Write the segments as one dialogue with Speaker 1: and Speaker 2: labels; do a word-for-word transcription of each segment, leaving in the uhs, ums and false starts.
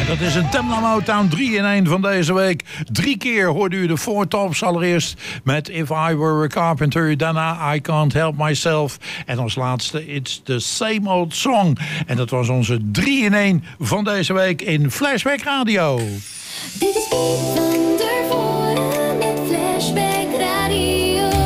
Speaker 1: Dat is een Tamla Motown drie in één van deze week. Drie keer hoorde u de Four Tops. Allereerst met If I Were a Carpenter. Daarna I Can't Help Myself. En als laatste It's the Same Old Song. En dat was onze drie in één van deze week in Flashback Radio.
Speaker 2: Dit is Piet van der Voorde met Flashback Radio.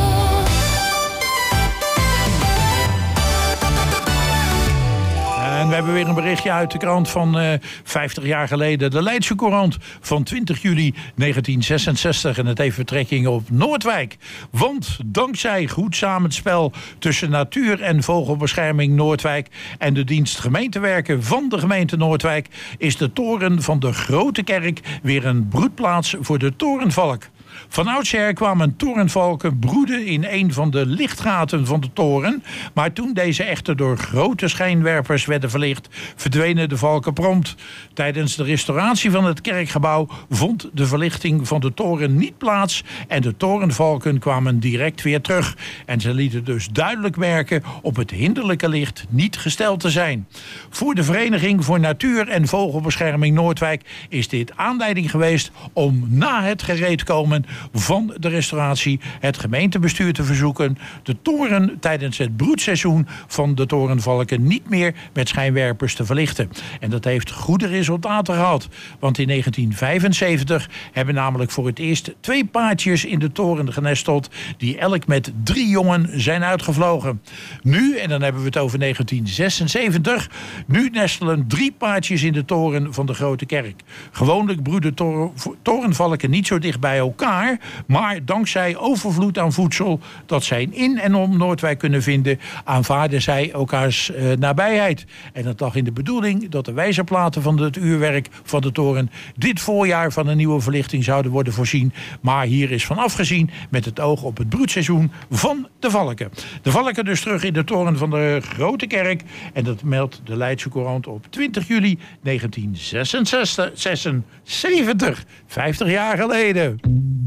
Speaker 1: En we hebben weer een berichtje uit de krant van uh, vijftig jaar geleden. De Leidse Courant van twintig juli negentien zesenzestig. En het heeft betrekking op Noordwijk. Want dankzij goed samenspel tussen natuur- en vogelbescherming Noordwijk en de dienst gemeentewerken van de gemeente Noordwijk is de toren van de Grote Kerk weer een broedplaats voor de torenvalk. Van oudsher kwamen torenvalken broeden in een van de lichtgaten van de toren. Maar toen deze echter door grote schijnwerpers werden verlicht, verdwenen de valken prompt. Tijdens de restauratie van het kerkgebouw vond de verlichting van de toren niet plaats en de torenvalken kwamen direct weer terug. En ze lieten dus duidelijk merken op het hinderlijke licht niet gesteld te zijn. Voor de Vereniging voor Natuur- en Vogelbescherming Noordwijk is dit aanleiding geweest om na het gereedkomen van de restauratie het gemeentebestuur te verzoeken de toren tijdens het broedseizoen van de torenvalken niet meer met schijnwerpers te verlichten. En dat heeft goede resultaten gehad. Want in negentien vijfenzeventig hebben namelijk voor het eerst twee paardjes in de toren genesteld die elk met drie jongen zijn uitgevlogen. Nu, en dan hebben we het over negentien zesenzeventig, nu nestelen drie paardjes in de toren van de Grote Kerk. Gewoonlijk broeden toren, torenvalken niet zo dicht bij elkaar, maar dankzij overvloed aan voedsel dat zij in en om Noordwijk kunnen vinden, aanvaarden zij elkaars uh, nabijheid. En het lag in de bedoeling dat de wijzerplaten van het uurwerk van de toren dit voorjaar van een nieuwe verlichting zouden worden voorzien. Maar hier is van afgezien met het oog op het broedseizoen van de valken. De valken dus terug in de toren van de Grote Kerk. En dat meldt de Leidse Courant op twintig juli negentien zesenzeventig. vijftig jaar geleden.